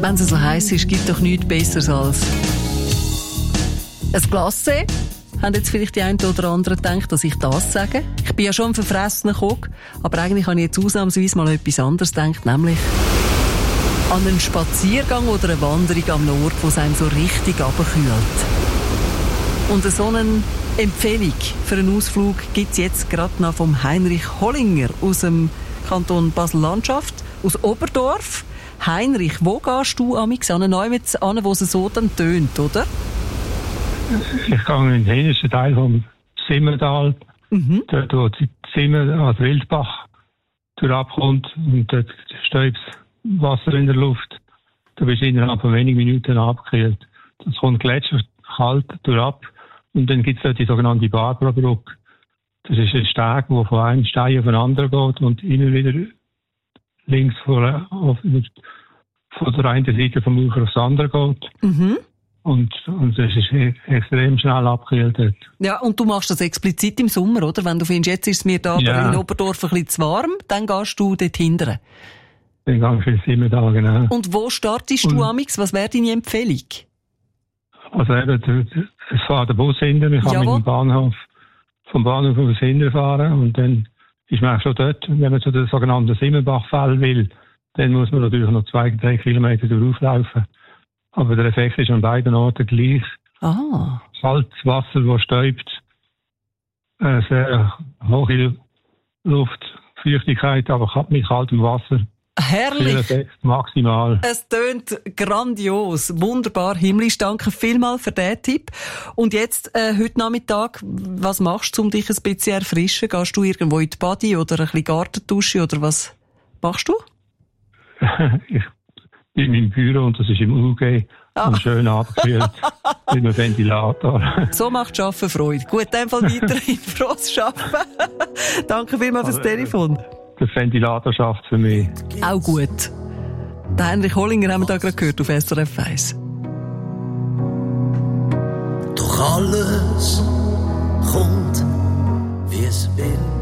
Wenn es so heiß ist, gibt doch nichts Besseres als ein Glacé. Haben jetzt vielleicht die einen oder anderen gedacht, dass ich das sage? Ich bin ja schon ein verfressener Koch, aber eigentlich habe ich jetzt ausnahmsweise mal etwas anderes gedacht, nämlich an einen Spaziergang oder eine Wanderung an einem Ort, wo es einem so richtig runterkühlt. Und so eine Empfehlung für einen Ausflug gibt es jetzt gerade noch vom Heinrich Hollinger aus dem Kanton Basel-Landschaft, aus Oberdorf. Heinrich, wo gehst du amigs an einen Ort an, wo es so dann tönt, oder? Ich gehe in den hintersten Teil vom Simmental, dort wo die Simmer an den Wildbach durchabkommt und dort stäubt Wasser in der Luft. Da bist du innerhalb von wenigen Minuten abgekühlt. Das kommt gletscherkalt durchab und dann gibt es dort die sogenannte Barbara-Brücke. Das ist ein Steg, der von einem Stein auf den anderen geht und immer wieder links von der einen Seite vom Ufer aufs andere geht. Und das ist extrem schnell abgekühlt dort. Ja, und du machst das explizit im Sommer, oder? Wenn du findest, jetzt ist es mir da in Oberdorf ein bisschen zu warm, dann gehst du dort hindern. Dann gehe ich für 7 Tage, genau. Und wo startest du amix? Was wäre deine Empfehlung? Also eben, es fährt der Bus hinten, ich kann mit dem Bahnhof, vom Bahnhof aus hinten fahren und dann ist man schon dort, wenn man zu den sogenannten Simmenbachfällen will, dann muss man natürlich noch 2-3 Kilometer durchlaufen. Aber der Effekt ist an beiden Orten gleich. Kaltes Wasser, das stäubt, sehr hohe Luftfeuchtigkeit, aber mit kaltem Wasser. Herrlich! Effekt, maximal. Es tönt grandios, wunderbar, himmlisch. Danke vielmals für diesen Tipp. Und jetzt, heute Nachmittag, was machst du, um dich ein bisschen zu erfrischen? Gehst du irgendwo in die Badi oder ein bisschen Gartendusche oder was machst du? Ich bin im Büro und das ist im UG und schön abgekühlt mit einem Ventilator. So macht Arbeiten Freude. Gut, in dem Fall weiterhin frohes Arbeiten. Danke vielmals fürs Telefon. Der Ventilator schafft für mich. Auch gut. Den Heinrich Hollinger haben wir da gerade gehört auf SRF 1. Doch alles kommt, wie es will.